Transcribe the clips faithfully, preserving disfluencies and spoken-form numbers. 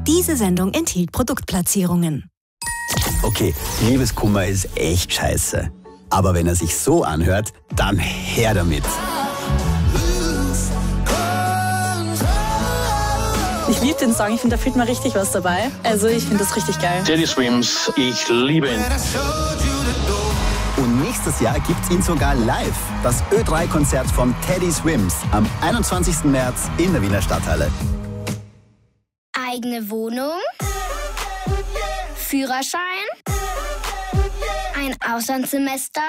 Diese Sendung enthielt Produktplatzierungen. Okay, Liebeskummer ist echt scheiße. Aber wenn er sich so anhört, dann her damit. Ich liebe den Song, ich finde, da fühlt man richtig was dabei. Also ich finde das richtig geil. Teddy Swims, ich liebe ihn. Und nächstes Jahr gibt's ihn sogar live. Das Ö drei Konzert von Teddy Swims am einundzwanzigsten März in der Wiener Stadthalle. Eigene Wohnung, Führerschein, ein Auslandssemester.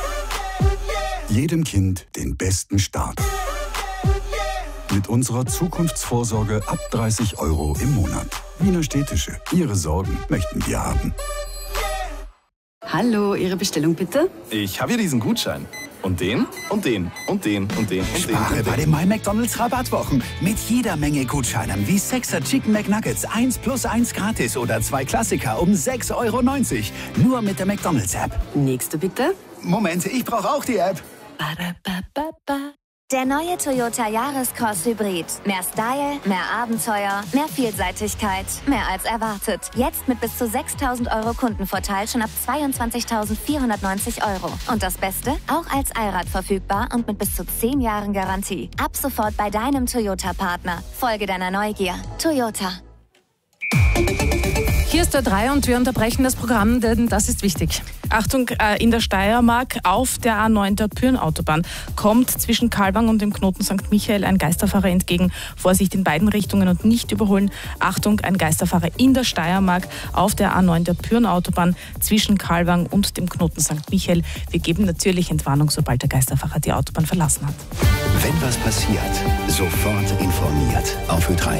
Jedem Kind den besten Start. Mit unserer Zukunftsvorsorge ab dreißig Euro im Monat. Wiener Städtische, Ihre Sorgen möchten wir haben. Hallo, Ihre Bestellung bitte? Ich habe hier diesen Gutschein. Und den, und den, und den, und den, und Spare den. bei den My McDonald's Rabattwochen. Mit jeder Menge Gutscheinen wie Sechser Chicken McNuggets eins plus eins gratis oder zwei Klassiker um sechs Euro neunzig. Nur mit der McDonald's App. Nächste bitte. Moment, ich brauche auch die App. Der neue Toyota Yaris-Cross Hybrid. Mehr Style, mehr Abenteuer, mehr Vielseitigkeit, mehr als erwartet. Jetzt mit bis zu sechstausend Euro Kundenvorteil schon ab zweiundzwanzigtausendvierhundertneunzig Euro. Und das Beste? Auch als Allrad verfügbar und mit bis zu zehn Jahren Garantie. Ab sofort bei deinem Toyota-Partner. Folge deiner Neugier. Toyota. Hier ist der drei und wir unterbrechen das Programm, denn das ist wichtig. Achtung, in der Steiermark auf der A neun der Pyrn-Autobahn kommt zwischen Kalbang und dem Knoten Sankt Michael ein Geisterfahrer entgegen. Vorsicht in beiden Richtungen und nicht überholen. Achtung, ein Geisterfahrer in der Steiermark auf der A neun der Pyrn-Autobahn zwischen Kalbang und dem Knoten Sankt Michael. Wir geben natürlich Entwarnung, sobald der Geisterfahrer die Autobahn verlassen hat. Wenn was passiert, sofort informiert auf Ö drei.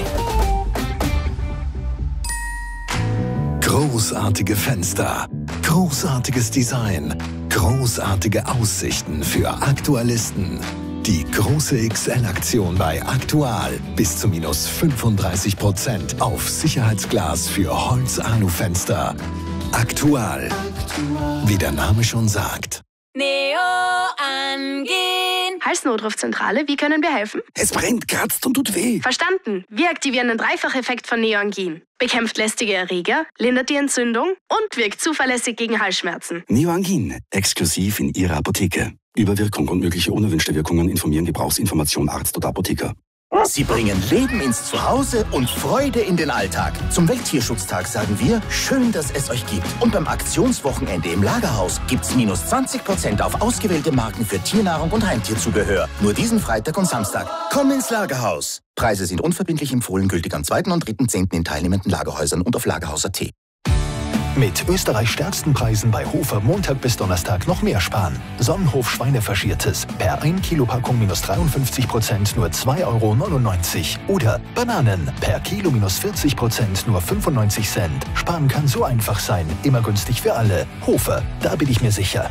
Großartige Fenster, großartiges Design, großartige Aussichten für Aktualisten. Die große X L-Aktion bei Aktual. Bis zu minus fünfunddreißig Prozent auf Sicherheitsglas für Holz-Alu-Fenster. Aktual. Wie der Name schon sagt. Neo angehen. Halsnotrufzentrale, wie können wir helfen? Es brennt, kratzt und tut weh. Verstanden. Wir aktivieren den Dreifacheffekt von Neoangin. Bekämpft lästige Erreger, lindert die Entzündung und wirkt zuverlässig gegen Halsschmerzen. Neoangin, exklusiv in Ihrer Apotheke. Über Wirkung und mögliche unerwünschte Wirkungen informieren Gebrauchsinformation Arzt oder Apotheker. Sie bringen Leben ins Zuhause und Freude in den Alltag. Zum Welttierschutztag sagen wir, schön, dass es euch gibt. Und beim Aktionswochenende im Lagerhaus gibt's minus zwanzig Prozent auf ausgewählte Marken für Tiernahrung und Heimtierzubehör. Nur diesen Freitag und Samstag. Komm ins Lagerhaus. Preise sind unverbindlich empfohlen, gültig am zweiten und dritten zehnten in teilnehmenden Lagerhäusern und auf lagerhaus punkt at. Mit Österreichs stärksten Preisen bei Hofer Montag bis Donnerstag noch mehr sparen. Sonnenhof Schweinefaschiertes. Per ein Kilo Packung minus dreiundfünfzig Prozent nur zwei Euro neunundneunzig. Oder Bananen. Per Kilo minus vierzig Prozent nur fünfundneunzig Cent. Sparen kann so einfach sein. Immer günstig für alle. Hofer, da bin ich mir sicher.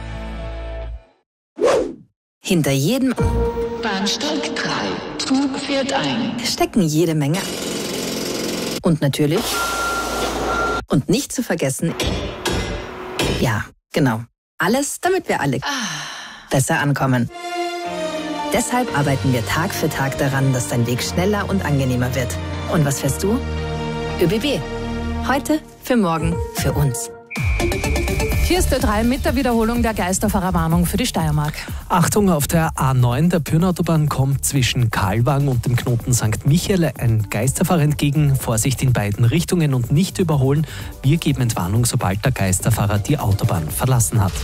Hinter jedem Bahnsteig drei. Zug fährt ein. stecken jede Menge. Und natürlich... Und nicht zu vergessen, ja, genau, alles, damit wir alle besser ankommen. Deshalb arbeiten wir Tag für Tag daran, dass dein Weg schneller und angenehmer wird. Und was fährst du? ÖBB. Heute, für morgen, für uns. Hier ist Ö drei mit der Wiederholung der Geisterfahrerwarnung für die Steiermark. Achtung, auf der A neun der Pyrn-Autobahn kommt zwischen Kalbang und dem Knoten Sankt Michael ein Geisterfahrer entgegen. Vorsicht in beiden Richtungen und nicht überholen. Wir geben Entwarnung, sobald der Geisterfahrer die Autobahn verlassen hat.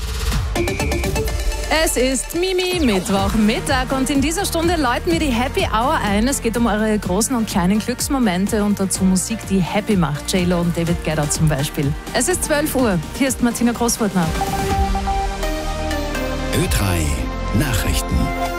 Es ist Mimi Mittwoch Mittag und in dieser Stunde läuten wir die Happy Hour ein. Es geht um eure großen und kleinen Glücksmomente und dazu Musik, die happy macht. J-Lo und David Guetta zum Beispiel. Es ist zwölf Uhr. Hier ist Martina Großfurtner. Ö drei Nachrichten.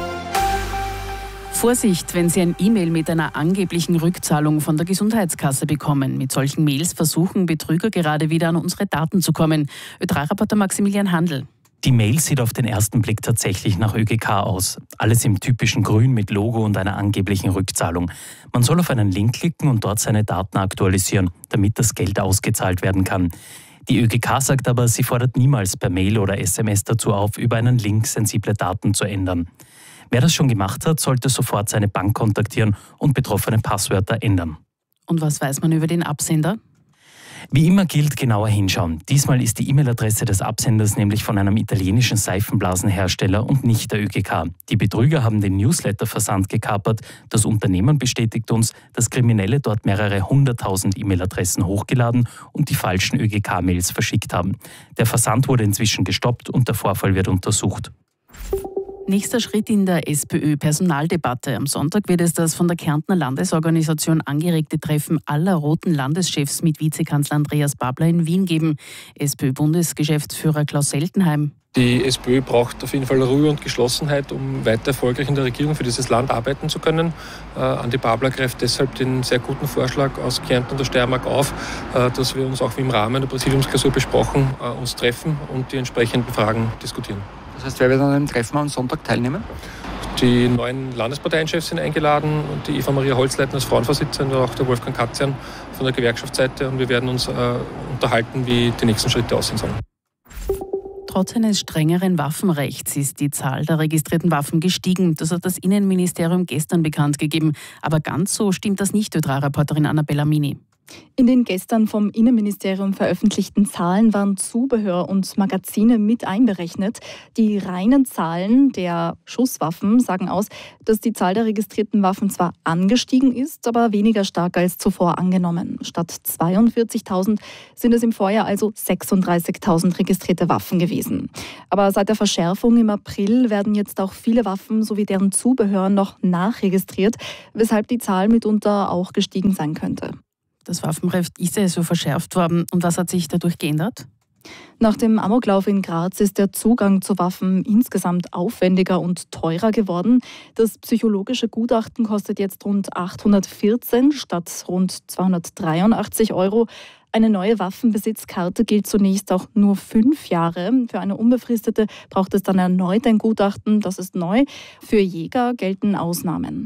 Vorsicht, wenn Sie ein E-Mail mit einer angeblichen Rückzahlung von der Gesundheitskasse bekommen. Mit solchen Mails versuchen Betrüger gerade wieder an unsere Daten zu kommen. Ö drei Reporter Maximilian Handl. Die Mail sieht auf den ersten Blick tatsächlich nach Ö G K aus. Alles im typischen Grün mit Logo und einer angeblichen Rückzahlung. Man soll auf einen Link klicken und dort seine Daten aktualisieren, damit das Geld ausgezahlt werden kann. Die Ö G K sagt aber, sie fordert niemals per Mail oder S M S dazu auf, über einen Link sensible Daten zu ändern. Wer das schon gemacht hat, sollte sofort seine Bank kontaktieren und betroffene Passwörter ändern. Und was weiß man über den Absender? Wie immer gilt genauer hinschauen. Diesmal ist die E-Mail-Adresse des Absenders nämlich von einem italienischen Seifenblasenhersteller und nicht der ÖGK. Die Betrüger haben den Newsletter-Versand gekapert. Das Unternehmen bestätigt uns, dass Kriminelle dort mehrere hunderttausend E-Mail-Adressen hochgeladen und die falschen ÖGK-Mails verschickt haben. Der Versand wurde inzwischen gestoppt und der Vorfall wird untersucht. Nächster Schritt in der SPÖ-Personaldebatte. Am Sonntag wird es das von der Kärntner Landesorganisation angeregte Treffen aller roten Landeschefs mit Vizekanzler Andreas Babler in Wien geben. SPÖ-Bundesgeschäftsführer Klaus Seltenheim. Die SPÖ braucht auf jeden Fall Ruhe und Geschlossenheit, um weiter erfolgreich in der Regierung für dieses Land arbeiten zu können. Äh, Andi Babler greift deshalb den sehr guten Vorschlag aus Kärnten und der Steiermark auf, äh, dass wir uns auch wie im Rahmen der Präsidiumsklausur besprochen, äh, uns treffen und die entsprechenden Fragen diskutieren. Das heißt, wer wird an dem Treffen am Sonntag teilnehmen? Die neuen Landesparteienchefs sind eingeladen und die Eva Maria Holzleitner als Frauenvorsitzende und auch der Wolfgang Katzian von der Gewerkschaftsseite. Und wir werden uns äh, unterhalten, wie die nächsten Schritte aussehen sollen. Trotz eines strengeren Waffenrechts ist die Zahl der registrierten Waffen gestiegen. Das hat das Innenministerium gestern bekannt gegeben. Aber ganz so stimmt das nicht, Ö drei Reporterin Annabella Mini. In den gestern vom Innenministerium veröffentlichten Zahlen waren Zubehör und Magazine mit einberechnet. Die reinen Zahlen der Schusswaffen sagen aus, dass die Zahl der registrierten Waffen zwar angestiegen ist, aber weniger stark als zuvor angenommen. Statt zweiundvierzigtausend sind es im Vorjahr also sechsunddreißigtausend registrierte Waffen gewesen. Aber seit der Verschärfung im April werden jetzt auch viele Waffen sowie deren Zubehör noch nachregistriert, weshalb die Zahl mitunter auch gestiegen sein könnte. Das Waffenrecht ist ja so verschärft worden. Und was hat sich dadurch geändert? Nach dem Amoklauf in Graz ist der Zugang zu Waffen insgesamt aufwendiger und teurer geworden. Das psychologische Gutachten kostet jetzt rund achthundertvierzehn statt rund zweihundertdreiundachtzig Euro. Eine neue Waffenbesitzkarte gilt zunächst auch nur fünf Jahre. Für eine unbefristete braucht es dann erneut ein Gutachten. Das ist neu. Für Jäger gelten Ausnahmen.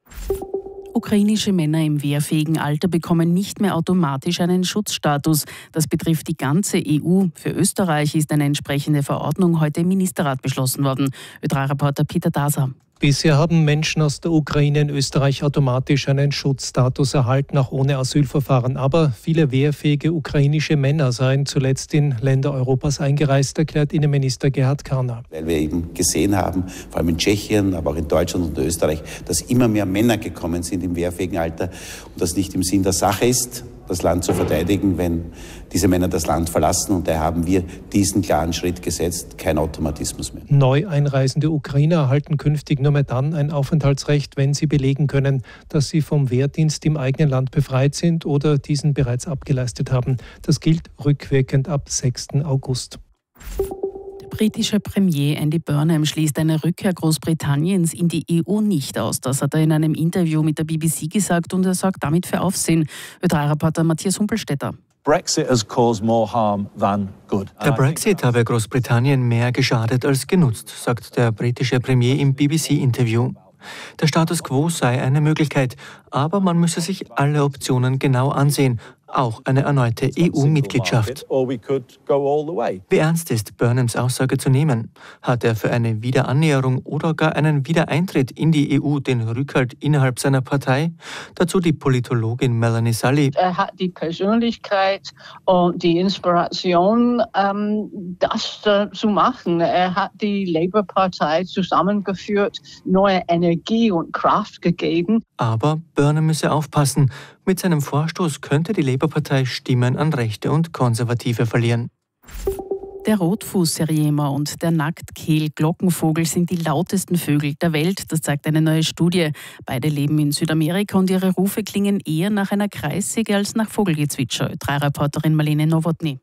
Ukrainische Männer im wehrfähigen Alter bekommen nicht mehr automatisch einen Schutzstatus. Das betrifft die ganze E U. Für Österreich ist eine entsprechende Verordnung heute im Ministerrat beschlossen worden. Ö drei Reporter Peter Daser. Bisher haben Menschen aus der Ukraine in Österreich automatisch einen Schutzstatus erhalten, auch ohne Asylverfahren. Aber viele wehrfähige ukrainische Männer seien zuletzt in Länder Europas eingereist, erklärt Innenminister Gerhard Karner. Weil wir eben gesehen haben, vor allem in Tschechien, aber auch in Deutschland und Österreich, dass immer mehr Männer gekommen sind im wehrfähigen Alter und das nicht im Sinn der Sache ist, das Land zu verteidigen, wenn diese Männer das Land verlassen. Und daher haben wir diesen klaren Schritt gesetzt, kein Automatismus mehr. Neu einreisende Ukrainer erhalten künftig nur mehr dann ein Aufenthaltsrecht, wenn sie belegen können, dass sie vom Wehrdienst im eigenen Land befreit sind oder diesen bereits abgeleistet haben. Das gilt rückwirkend ab sechsten August. Britischer Premier Andy Burnham schließt eine Rückkehr Großbritanniens in die E U nicht aus. Das hat er in einem Interview mit der B B C gesagt und er sorgt damit für Aufsehen. Ö drei Reporter Matthias Humpelstädter. Brexit has caused more harm than good. Der Brexit habe Großbritannien mehr geschadet als genutzt, sagt der britische Premier im B B C-Interview. Der Status quo sei eine Möglichkeit, aber man müsse sich alle Optionen genau ansehen, auch eine erneute E U-Mitgliedschaft. Wie ernst ist Burnhams Aussage zu nehmen? Hat er für eine Wiederannäherung oder gar einen Wiedereintritt in die E U den Rückhalt innerhalb seiner Partei? Dazu die Politologin Melanie Sully. Er hat die Persönlichkeit und die Inspiration, ähm, das äh, zu machen. Er hat die Labour-Partei zusammengeführt, neue Energie und Kraft gegeben. Aber Burnham müsse aufpassen. Mit seinem Vorstoß könnte die Labour-Partei Stimmen an Rechte und Konservative verlieren. Der Rotfußseriema und der Nacktkehl-Glockenvogel sind die lautesten Vögel der Welt. Das zeigt eine neue Studie. Beide leben in Südamerika und ihre Rufe klingen eher nach einer Kreissäge als nach Vogelgezwitscher. Drei Reporterin Marlene Nowotny.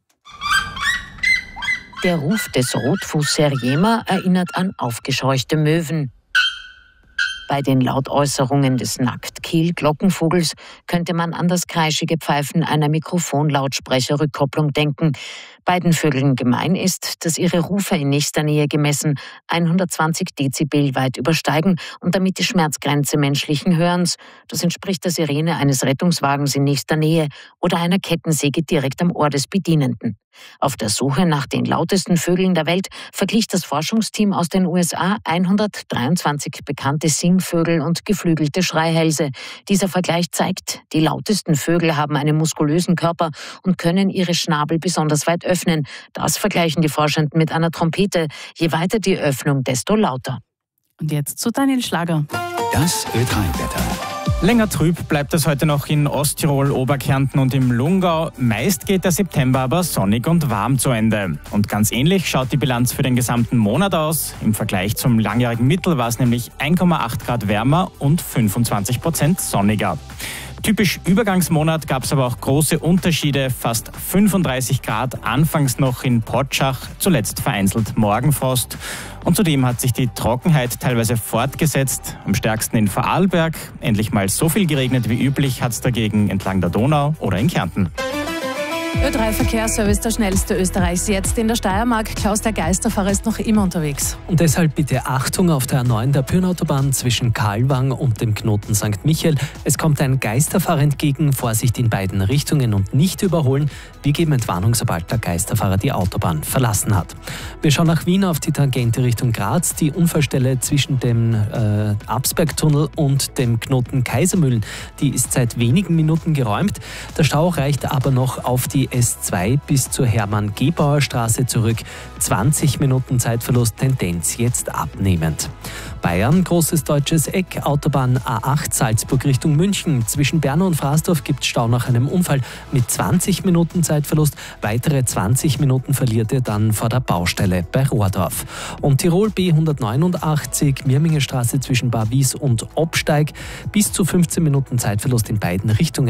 Der Ruf des Rotfußseriema erinnert an aufgescheuchte Möwen. Bei den Lautäußerungen des Nacktkehl-Glockenvogels könnte man an das kreischige Pfeifen einer Mikrofonlautsprecherrückkopplung denken. Beiden Vögeln gemein ist, dass ihre Rufe in nächster Nähe gemessen hundertzwanzig Dezibel weit übersteigen und damit die Schmerzgrenze menschlichen Hörens. Das entspricht der Sirene eines Rettungswagens in nächster Nähe oder einer Kettensäge direkt am Ohr des Bedienenden. Auf der Suche nach den lautesten Vögeln der Welt verglich das Forschungsteam aus den U S A hundertdreiundzwanzig bekannte Singvögel und geflügelte Schreihälse. Dieser Vergleich zeigt, die lautesten Vögel haben einen muskulösen Körper und können ihre Schnabel besonders weit öffnen. Das vergleichen die Forschenden mit einer Trompete. Je weiter die Öffnung, desto lauter. Und jetzt zu Daniel Schlager. Das Ö drei Wetter. Länger trüb bleibt es heute noch in Osttirol, Oberkärnten und im Lungau. Meist geht der September aber sonnig und warm zu Ende. Und ganz ähnlich schaut die Bilanz für den gesamten Monat aus. Im Vergleich zum langjährigen Mittel war es nämlich eins Komma acht Grad wärmer und fünfundzwanzig Prozent sonniger. Typisch Übergangsmonat gab es aber auch große Unterschiede. Fast fünfunddreißig Grad, anfangs noch in Potschach, zuletzt vereinzelt Morgenfrost. Und zudem hat sich die Trockenheit teilweise fortgesetzt. Am stärksten in Vorarlberg. Endlich mal so viel geregnet wie üblich hat es dagegen entlang der Donau oder in Kärnten. Ö drei Verkehrsservice, der schnellste Österreichs jetzt in der Steiermark. Klaus, der Geisterfahrer ist noch immer unterwegs. Und deshalb bitte Achtung auf der A neun der Pyrnautobahn zwischen Kalwang und dem Knoten Sankt Michael. Es kommt ein Geisterfahrer entgegen, Vorsicht in beiden Richtungen und nicht überholen. Wir geben Entwarnung, sobald der Geisterfahrer die Autobahn verlassen hat. Wir schauen nach Wien auf die Tangente Richtung Graz. Die Unfallstelle zwischen dem äh, Absbergtunnel und dem Knoten Kaisermühlen, die ist seit wenigen Minuten geräumt. Der Stau reicht aber noch auf die S zwei bis zur Hermann-Gebauer-Straße zurück. zwanzig Minuten Zeitverlust, Tendenz jetzt abnehmend. Bayern, großes deutsches Eck, Autobahn A acht Salzburg Richtung München. Zwischen Bernau und Fraßdorf gibt es Stau nach einem Unfall mit zwanzig Minuten Zeitverlust. Weitere zwanzig Minuten verliert ihr dann vor der Baustelle bei Rohrdorf. Und Tirol B hundertneunundachtzig, Mirmingestraße zwischen Barwies und Obsteig. Bis zu fünfzehn Minuten Zeitverlust in beiden Richtungen.